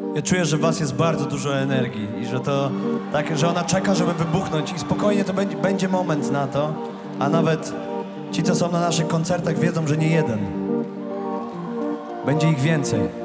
Ja czuję, że w was jest bardzo dużo energii i że to tak, że ona czeka, żeby wybuchnąć i spokojnie to będzie moment na to, a nawet ci, co są na naszych koncertach, wiedzą, że nie jeden. Będzie ich więcej.